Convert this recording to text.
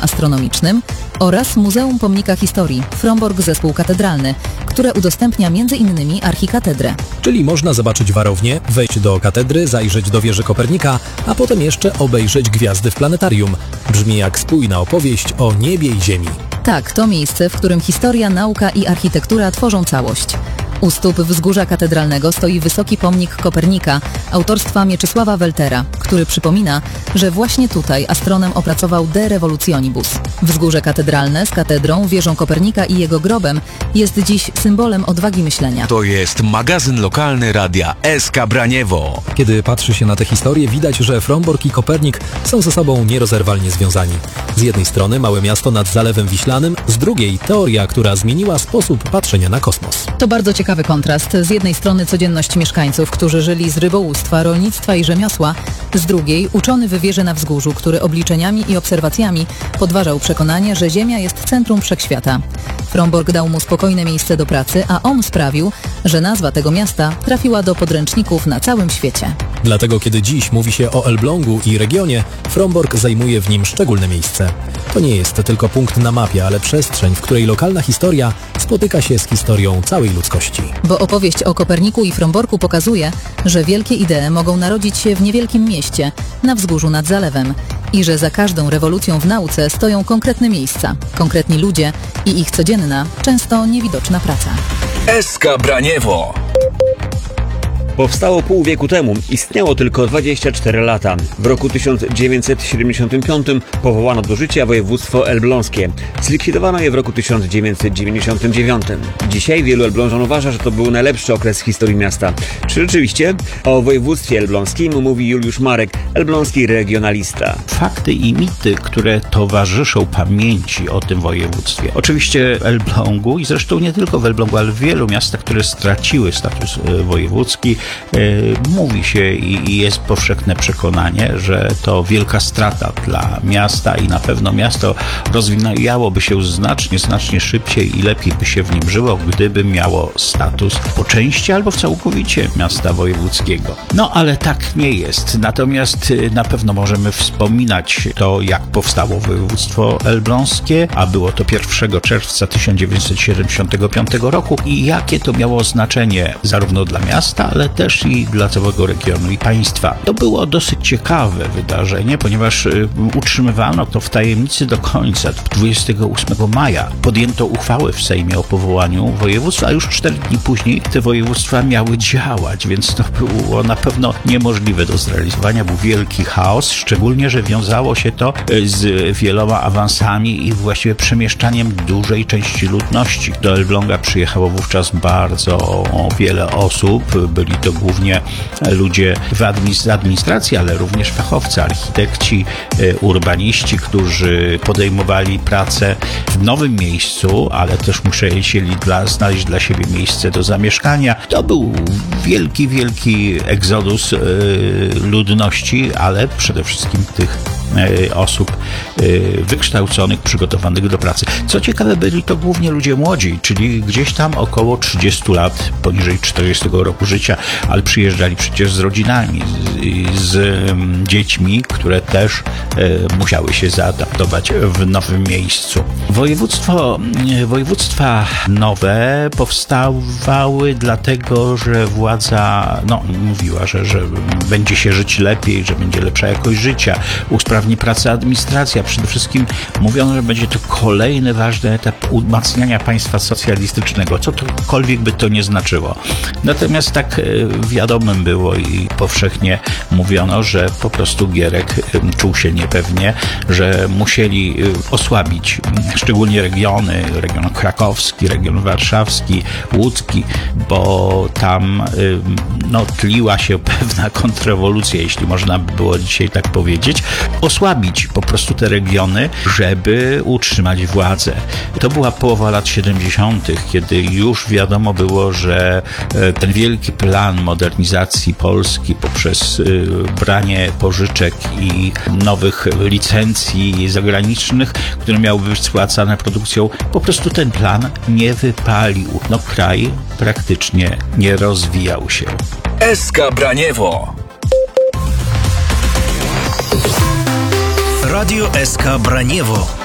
Astronomicznym oraz Muzeum Pomnika Historii Frombork Zespół Katedralny, które udostępnia m.in. archikatedrę. Czyli można zobaczyć warownię, wejść do katedry, zajrzeć do wieży Kopernika, a potem jeszcze obejrzeć gwiazdy w planetarium. Brzmi jak spójna opowieść o niebie i ziemi. Tak, to miejsce, w którym historia, nauka i architektura tworzą całość. U stóp wzgórza katedralnego stoi wysoki pomnik Kopernika autorstwa Mieczysława Weltera, który przypomina, że właśnie tutaj astronom opracował De Revolutionibus. Wzgórze katedralne z katedrą, wieżą Kopernika i jego grobem jest dziś symbolem odwagi myślenia. To jest magazyn lokalny radia SK Braniewo. Kiedy patrzy się na tę historię, widać, że Frombork i Kopernik są ze sobą nierozerwalnie związani. Z jednej strony małe miasto nad Zalewem Wiślanym, z drugiej teoria, która zmieniła sposób patrzenia na kosmos. To bardzo ciekawy kontrast. Z jednej strony codzienność mieszkańców, którzy żyli z rybołówstwa, rolnictwa i rzemiosła, z drugiej uczony w wieży na wzgórzu, który obliczeniami i obserwacjami podważał przekonanie, że Ziemia jest centrum wszechświata. Frombork dał mu spokojne miejsce do pracy, a on sprawił, że nazwa tego miasta trafiła do podręczników na całym świecie. Dlatego kiedy dziś mówi się o Elblągu i regionie, Frombork zajmuje w nim szczególne miejsce. To nie jest tylko punkt na mapie, ale przestrzeń, w której lokalna historia spotyka się z historią całej ludzkości. Bo opowieść o Koperniku i Fromborku pokazuje, że wielkie idee mogą narodzić się w niewielkim mieście, na wzgórzu nad zalewem i że za każdą rewolucją w nauce stoją konkretne miejsca, konkretni ludzie i ich codzienna, często niewidoczna praca. SK Braniewo. Powstało pół wieku temu, istniało tylko 24 lata. W roku 1975 powołano do życia województwo elbląskie. Zlikwidowano je w roku 1999. Dzisiaj wielu elblążan uważa, że to był najlepszy okres w historii miasta. Czy rzeczywiście? O województwie elbląskim mówi Juliusz Marek, elbląski regionalista. Fakty i mity, które towarzyszą pamięci o tym województwie. Oczywiście Elblągu i zresztą nie tylko w Elblągu, ale w wielu miastach, które straciły status wojewódzki, mówi się i jest powszechne przekonanie, że to wielka strata dla miasta i na pewno miasto rozwijałoby się znacznie szybciej i lepiej by się w nim żyło, gdyby miało status po części albo całkowicie miasta wojewódzkiego. No ale tak nie jest. Natomiast na pewno możemy wspominać to, jak powstało województwo elbląskie, a było to 1 czerwca 1975 roku i jakie to miało znaczenie zarówno dla miasta, ale też i dla całego regionu i państwa. To było dosyć ciekawe wydarzenie, ponieważ utrzymywano to w tajemnicy do końca. 28 maja podjęto uchwałę w Sejmie o powołaniu województw, a już 4 dni później te województwa miały działać, więc to było na pewno niemożliwe do zrealizowania. Był wielki chaos, szczególnie, że wiązało się to z wieloma awansami i właściwie przemieszczaniem dużej części ludności. Do Elbląga przyjechało wówczas bardzo wiele osób. Byli to głównie ludzie z administracji, ale również fachowcy, architekci, urbaniści, którzy podejmowali pracę w nowym miejscu, ale też musieli znaleźć dla siebie miejsce do zamieszkania. To był wielki egzodus ludności, ale przede wszystkim tych osób wykształconych, przygotowanych do pracy. Co ciekawe, byli to głównie ludzie młodzi, czyli gdzieś tam około 30 lat, poniżej 40 roku życia, ale przyjeżdżali przecież z rodzinami, z dziećmi, które też musiały się zaadaptować w nowym miejscu. Województwa nowe powstawały dlatego, że władza mówiła, że będzie się żyć lepiej, że będzie lepsza jakość życia, usprawni pracę administracja. Przede wszystkim mówiono, że będzie to kolejny ważny etap umacniania państwa socjalistycznego, cokolwiek by to nie znaczyło. Natomiast tak wiadomym było i powszechnie mówiono, że po prostu Gierek czuł się niepewnie, że musieli osłabić szczególnie region krakowski, region warszawski, łódzki, bo tam tliła się pewna kontrrewolucja, jeśli można by było dzisiaj tak powiedzieć, osłabić po prostu te regiony, żeby utrzymać władzę. To była połowa lat 70., kiedy już wiadomo było, że ten wielki plan modernizacji Polski poprzez branie pożyczek i nowych licencji zagranicznych, które miały być spłacane produkcją, po prostu ten plan nie wypalił. Kraj praktycznie nie rozwijał się. SK Braniewo. Radio SK Braniewo.